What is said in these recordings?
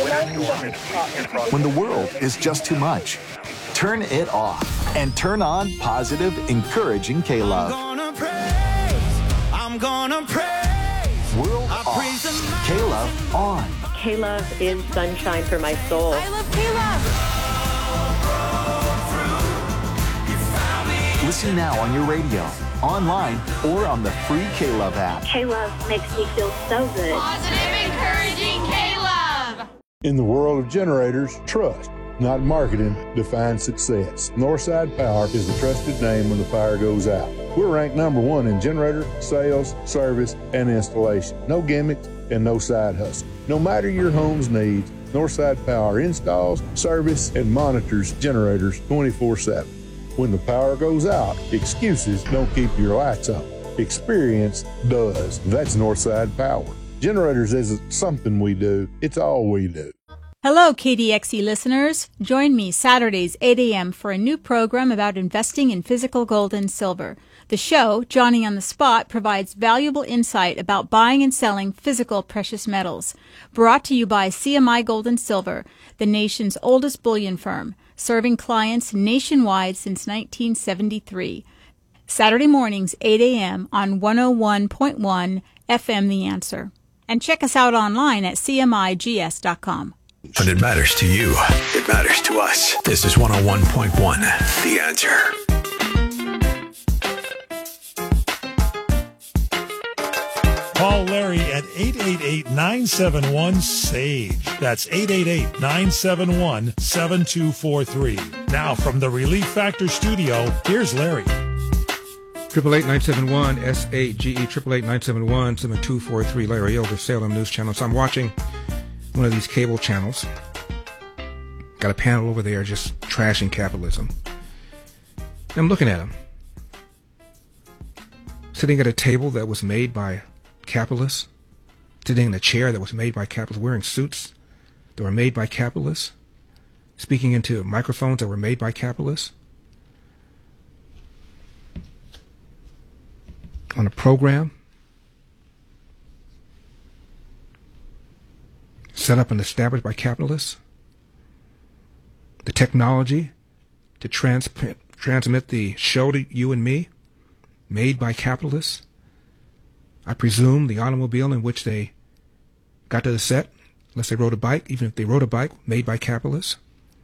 When the world is just too much, turn it off and turn on positive, encouraging K-Love. I'm gonna praise. World off. K-Love on. K-Love is sunshine for my soul. I love K-Love. Listen now on your radio, online, or on the free K-Love app. K-Love makes me feel so good. Positive, encouraging K-Love. In the world of generators, trust, not marketing, defines success. Northside Power is the trusted name when the fire goes out. We're ranked number one in generator, sales, service, and installation. No gimmicks and no side hustle. No matter your home's needs, Northside Power installs, service, and monitors generators 24/7. When the power goes out, excuses don't keep your lights on. Experience does. That's Northside Power. Generators isn't something we do, it's all we do. Hello, KDXE listeners. Join me Saturdays, 8 a.m. for a new program about investing in physical gold and silver. The show, Johnny on the Spot, provides valuable insight about buying and selling physical precious metals. Brought to you by CMI Gold and Silver, the nation's oldest bullion firm, serving clients nationwide since 1973. Saturday mornings, 8 a.m. on 101.1 FM The Answer. And check us out online at cmigs.com. When it matters to you, it matters to us. This is 101.1 The Answer. Call Larry at 888-971-SAGE. That's 888-971-7243. Now from the Relief Factor studio, here's Larry. 888-971-SAGE, 888-971-7243. Larry over Salem News Channel. So I'm watching one of these cable channels. Got a panel over there just trashing capitalism. And I'm looking at them. Sitting at a table that was made by capitalists, sitting in a chair that was made by capitalists, wearing suits that were made by capitalists, speaking into microphones that were made by capitalists, on a program set up and established by capitalists, the technology to transmit the show to you and me, made by capitalists. I presume the automobile in which they got to the set, unless they rode a bike, even if they rode a bike, made by capitalists.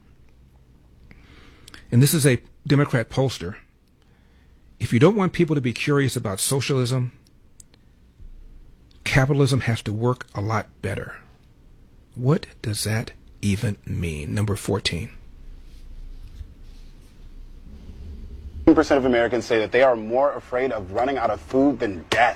And this is a Democrat pollster. If you don't want people to be curious about socialism, capitalism has to work a lot better. What does that even mean? Number 14. 10% of Americans say that they are more afraid of running out of food than death.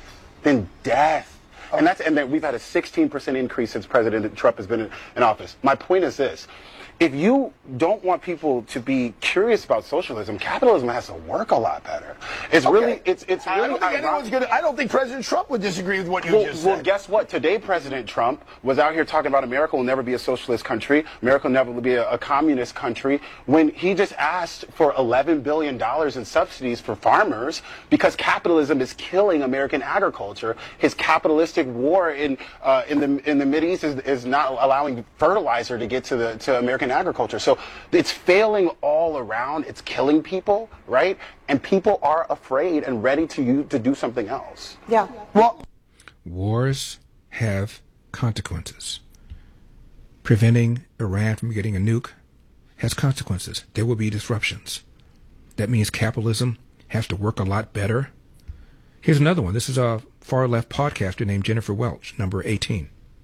And then we've had a 16% increase since President Trump has been in office. My point is this. If you don't want people to be curious about socialism, capitalism has to work a lot better. It's really I don't think President Trump would disagree with what you just said. Well, guess what? Today, President Trump was out here talking about America will never be a socialist country. America will never be a communist country. When he just asked for $11 billion in subsidies for farmers because capitalism is killing American agriculture. His capitalistic war in the Mideast is not allowing fertilizer to get to American agriculture. So it's failing all around. It's killing people, right? And people are afraid and ready to do something else. Yeah. Well, wars have consequences. Preventing Iran from getting a nuke has consequences. There will be disruptions. That means capitalism has to work a lot better. Here's another one. This is a far-left podcaster named Jennifer Welch, number 18.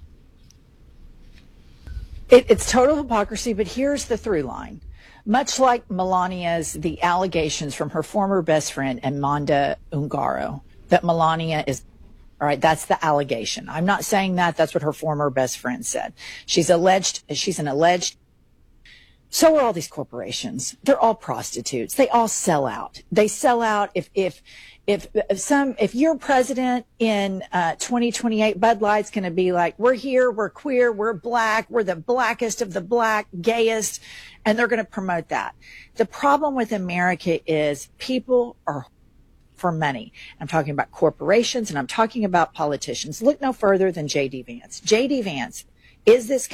It's total hypocrisy, but here's the through line. Much like the allegations from her former best friend, Amanda Ungaro, that Melania is, all right, that's the allegation. I'm not saying that. That's what her former best friend said. She's an alleged. So are all these corporations. They're all prostitutes. They all sell out. They sell out if you're president in 2028, Bud Light's going to be like, we're here, we're queer, we're black, we're the blackest of the black, gayest, and they're going to promote that. The problem with America is people are for money. I'm talking about corporations and I'm talking about politicians. Look no further than J.D. Vance. J.D. Vance is this